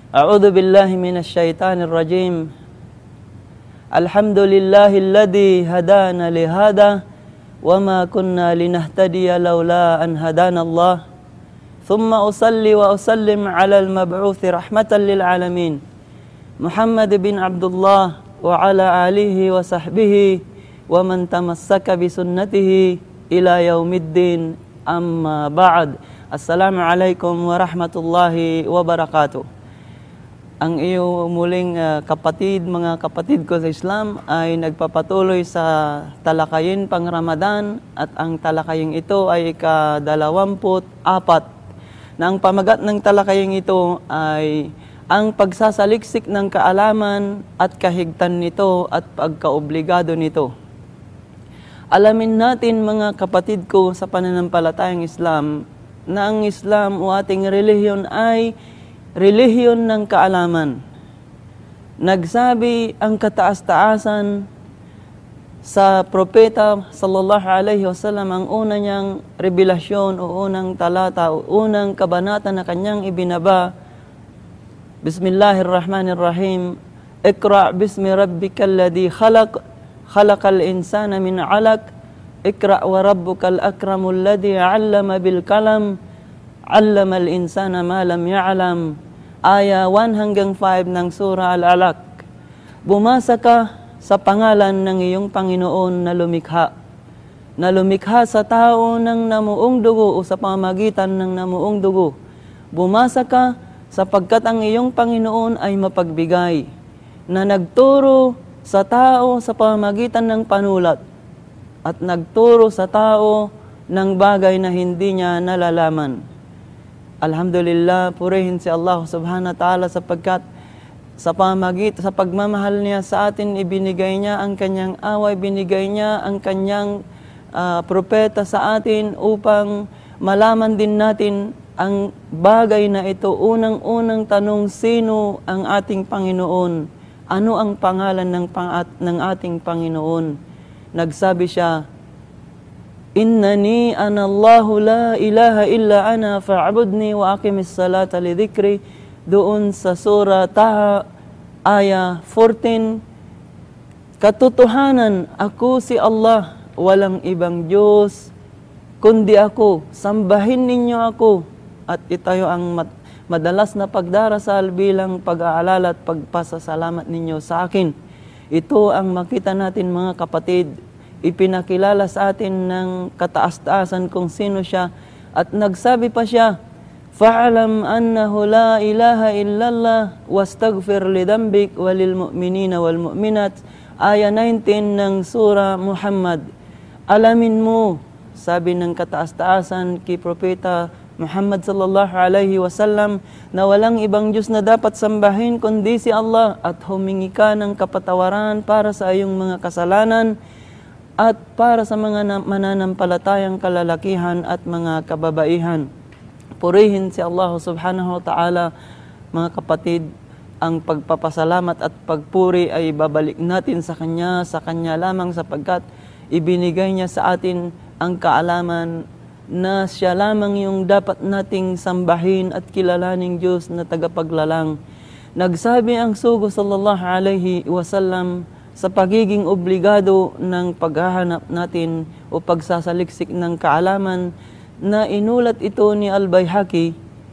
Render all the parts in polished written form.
أعوذ بالله من الشيطان الرجيم. الحمد لله الذي هدانا لهذا وما كنا لنهتدي لولا أن هدانا الله ثم أصلي وأسلم على المبعوث رحمة للعالمين محمد بن عبد الله وعلى آله وصحبه ومن تمسك بسنته إلى يوم الدين أما بعد. Assalamu alaikum warahmatullahi wabarakatuh. Ang iyo muling kapatid, mga kapatid ko sa Islam ay nagpapatuloy sa talakayin pang Ramadan at ang talakayin ito ay ika-24 na ang pamagat ng talakayin ito ay ang pagsasaliksik ng kaalaman at kahigtan nito at pagkaobligado nito. Alamin natin mga kapatid ko sa pananampalatayang Islam na ang Islam o ating relihiyon ay relihiyon ng kaalaman. Nagsabi ang kataas-taasan sa propeta sallallahu alaihi wasallam, ang una niyang revelasyon o unang talata o unang kabanata na kanyang ibinaba. Bismillahirrahmanirrahim. Iqra' bismi rabbikal ladzi khalaq, khalaqal insana min 'alaq. Iqra' wa rabbukal akramul ladzi 'allama bil qalam, 'allamal insana ma lam ya'lam. Aya 1 hanggang 5 ng Surah Al-Alaq. Bumasa ka sa pangalan ng iyong Panginoon na lumikha sa tao ng namuong dugo o sa pamamagitan ng namuong dugo. Bumasa ka sapagkat ang iyong Panginoon ay mapagbigay, na nagturo sa tao sa pamamagitan ng panulat at nagturo sa tao ng bagay na hindi niya nalalaman. Alhamdulillah, purihin si Allah subhanahu wa ta'ala sapagkat sa pagmamahal niya sa atin, ibinigay niya ang kanyang away, binigay niya ang kanyang propeta sa atin upang malaman din natin ang bagay na ito. Unang-unang tanong, sino ang ating Panginoon? Ano ang pangalan ng ating Panginoon? Nagsabi siya, Innani ana Allahu la ilaha illa ana fa'budni wa aqimis salata li dhikri, doon sa surah Taha aya 14. Katotohanan, ako si Allah, walang ibang Diyos kundi ako, sambahin ninyo ako. At itayo ang madalas na pagdarasal bilang pag-aalala at pagpasasalamat ninyo sa akin. Ito ang makita natin mga kapatid. Ipinakilala sa atin ng kataas-taasan kung sino siya at nagsabi pa siya, fa'alam annahu la ilaha illallah wastaghfir lidambik walil mu'minina wal mu'minat. Aya 19 ng surah Muhammad. Alamin mo, sabi ng kataas-taasan kay Propeta Muhammad sallallahu alaihi wasallam, na walang ibang Diyos na dapat sambahin kundi si Allah, at humingi ka ng kapatawaran para sa iyong mga kasalanan at para sa mga mananampalatayang kalalakihan at mga kababaihan. Purihin si Allah subhanahu wa ta'ala, mga kapatid. Ang pagpapasalamat at pagpuri ay babalik natin sa Kanya lamang sapagkat ibinigay niya sa atin ang kaalaman na siya lamang yung dapat nating sambahin at kilalaning Diyos na tagapaglalang. Nagsabi ang sugo sallallahu alaihi wasallam sa pagiging obligado ng paghahanap natin o pagsasaliksik ng kaalaman na inulat ito ni Al-Baihaqi,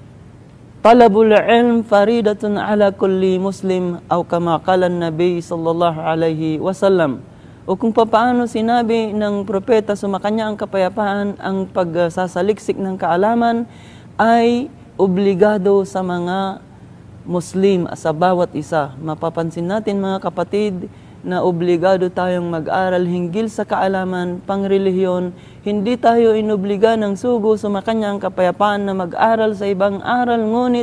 Talabul ilm faridatun ala kulli muslim aw kama qala an-nabi sallallahu alaihi wasallam. O kung paano sinabi ng propeta sumakanya ang kapayapaan, ang pagsasaliksik ng kaalaman ay obligado sa mga Muslim, sa bawat isa. Mapapansin natin mga kapatid na obligado tayong mag-aral hinggil sa kaalaman, pangrelihiyon. Hindi tayo inobliga ng sugo sumakanya ang kapayapaan na mag-aral sa ibang aral, ngunit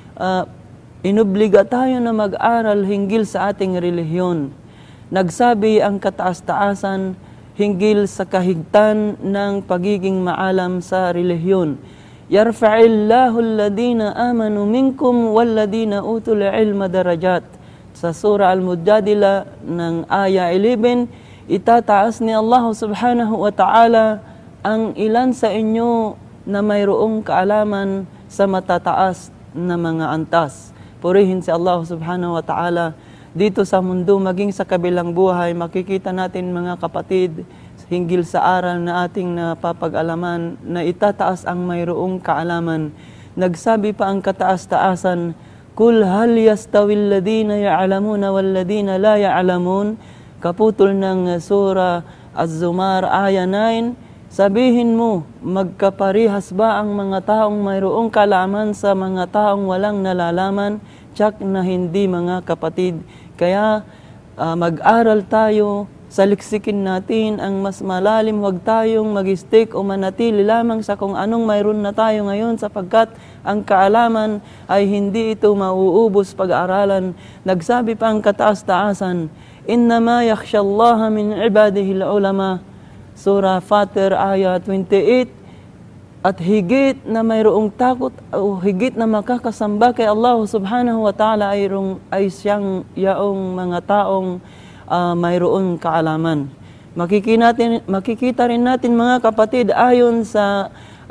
inobliga tayo na mag-aral hinggil sa ating relihiyon. Nagsabi ang kataas-taasan hinggil sa kahigtan ng pagiging maalam sa relihiyon. Yarfa'illahu alladhina amanu minkum walladhina utul ilma darajat. Sa surah Al-Mujadila ng aya 11, itataas ni Allah subhanahu wa ta'ala ang ilan sa inyo na mayroong kaalaman sa matataas na mga antas. purihin si Allah subhanahu wa ta'ala. Dito sa mundo, maging sa kabilang buhay, makikita natin mga kapatid, hinggil sa aral na ating napapag-alaman, na itataas ang mayroong kaalaman. Nagsabi pa ang kataas-taasan, Kul hal yastawil ladina ya'lamuna wal ladina la ya'lamun. Kaputol ng Surah Az-Zumar, Aya 9, sabihin mo, magkaparihas ba ang mga taong mayroong kaalaman sa mga taong walang nalalaman? Tsak na hindi, mga kapatid. Kaya mag-aral tayo, saliksikin natin ang mas malalim, huwag tayong mag-stick o manatili lamang sa kung anong mayroon na tayo ngayon, sapagkat ang kaalaman ay hindi ito mauubos pag-aaralan. Nagsabi pa ang kataas-taasan, Innama yakhshallaha min ibadihi al-ulama. Surah Fatir, Aya 28. At higit na mayroong takot o higit na makakasamba kay Allah subhanahu wa ta'ala ay siyang yaong mga taong mayroong kaalaman. Makikita rin natin mga kapatid, ayon sa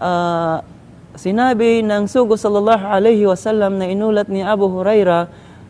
sinabi ng Sugo sallallahu alaihi wasallam na inulat ni Abu Huraira,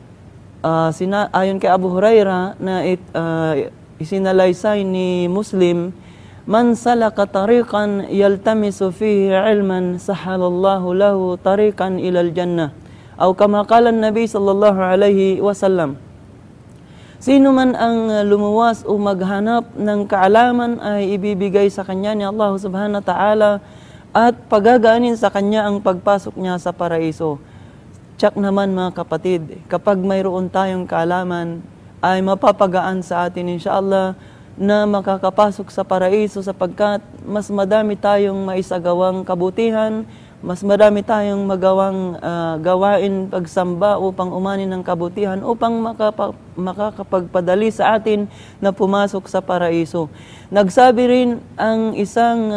ayon kay Abu Huraira na isinalaysay ni Muslim, Man salaka tariqan yaltamisu fihi ilman sahalallahu lahu tariqan ilal jannah. Aw kama qala an-nabi sallallahu alaihi wasallam. Sino man ang lumuwas o maghanap ng kaalaman ay ibibigay sa kanya ni Allah subhanahu wa ta'ala at pagagaanin sa kanya ang pagpasok niya sa paraiso. Tsak naman mga kapatid, kapag mayroon tayong kaalaman ay mapapagaan sa atin insyaAllah na makakapasok sa paraiso, sapagkat mas madami tayong maisagawang kabutihan, mas marami tayong magawang gawain pagsamba upang umani ng kabutihan, upang makakapagpadali sa atin na pumasok sa paraiso. Nagsabi rin ang isang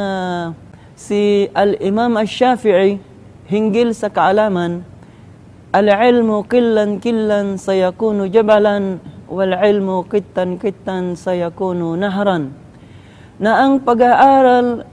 si Al-Imam Ash-Shafi'i hinggil sa kaalaman, Al-ilmu killan sayakunu jabalan, wal ilmu kittan sayakunu nahran. Na ang pag-aaral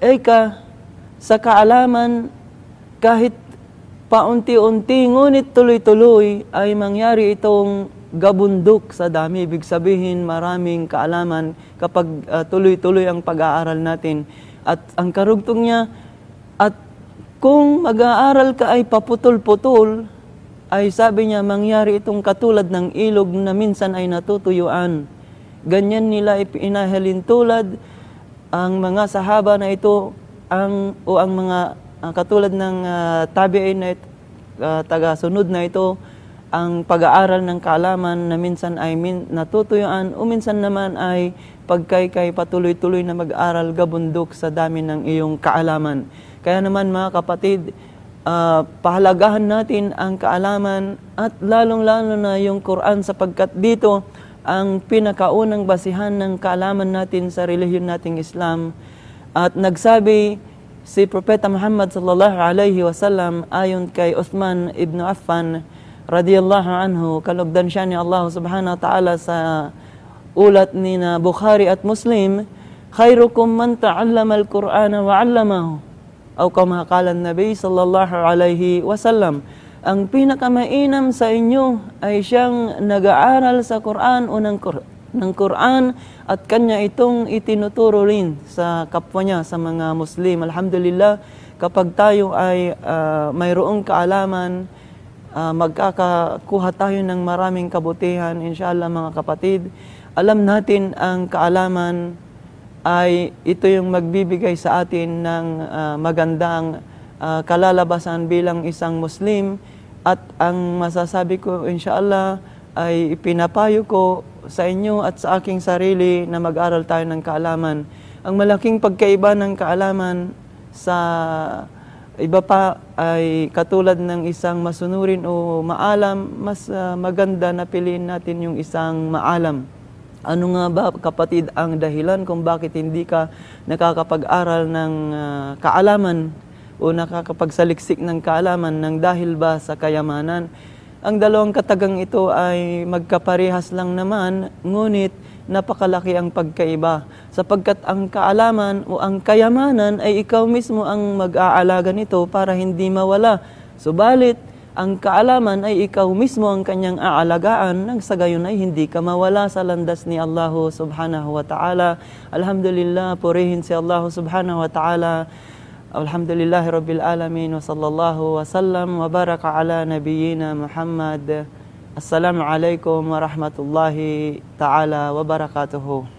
sa kaalaman, kahit paunti-unti ngunit tuloy-tuloy, ay mangyari itong gabundok sa dami. Ibig sabihin maraming kaalaman kapag tuloy-tuloy ang pag-aaral natin. At ang karugtong niya, at kung mag-aaral ka ay paputol-putol, ay sabi niya, mangyari itong katulad ng ilog na minsan ay natutuyuan. Ganyan nila ipinahalin tulad ang mga sahaba na ito, ang mga katulad ng tabi'in na taga-sunod na ito, ang pag-aaral ng kaalaman na minsan ay natutuyuan o minsan naman ay pagkay patuloy-tuloy na mag-aral gabundok sa dami ng iyong kaalaman. Kaya naman mga kapatid, pahalagahan natin ang kaalaman at lalong-lalo na yung Quran, sapagkat dito ang pinakaunang basihan ng kaalaman natin sa relihiyon nating Islam. At nagsabi si Propeta Muhammad sallallahu alaihi wasallam ayon kay Uthman ibn Affan radiyallahu anhu, kalugdan siya ni Allah subhanahu wa ta'ala, sa ulat ni na Bukhari at Muslim, khairukum man ta'allama al-Qur'ana wa 'allamahu. O kama qala Nabi sallallahu alaihi wasallam, ang pinakamainam sa inyo ay siyang nag-aaral sa Quran o ng Quran at kanya itong itinuturo rin sa kapwa niya, sa mga Muslim. Alhamdulillah, kapag tayo ay mayroong kaalaman, magkakakuha tayo ng maraming kabutihan, inshallah mga kapatid. Alam natin ang kaalaman ay ito yung magbibigay sa atin ng magandang kalalabasan bilang isang Muslim. At ang masasabi ko inshallah ay ipinapayo ko sa inyo at sa aking sarili na mag-aral tayo ng kaalaman. Ang malaking pagkaiba ng kaalaman sa iba pa ay katulad ng isang masunurin o maalam, mas maganda na piliin natin yung isang maalam. Ano nga ba kapatid ang dahilan kung bakit hindi ka nakakapag-aral ng kaalaman o nakakapagsaliksik ng kaalaman? Nang dahil ba sa kayamanan? Ang dalawang katagang ito ay magkaparehas lang naman, ngunit napakalaki ang pagkaiba. Sapagkat ang kaalaman o ang kayamanan ay ikaw mismo ang mag-aalaga nito para hindi mawala. Subalit, ang kaalaman ay ikaw mismo ang kanyang aalagaan, nang sa gayon ay hindi ka mawala sa landas ni Allah subhanahu wa ta'ala. Alhamdulillah, purihin si Allah subhanahu wa ta'ala. Alhamdulillahi rabbil alamin wa sallallahu wa sallam wa baraka ala nabiyyina Muhammad. Assalamu alaikum wa rahmatullahi ta'ala wa barakatuhu.